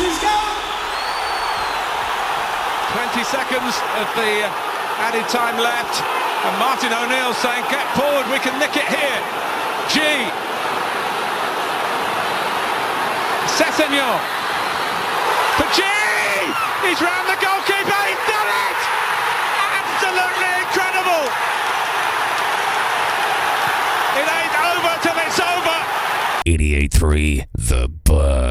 20 seconds of the added time left, and Martin O'Neill saying, get forward, we can nick it here. G. Sessegnon for G. He's round the goalkeeper, he's done it! Absolutely incredible! It ain't over till it's over! 88.3 The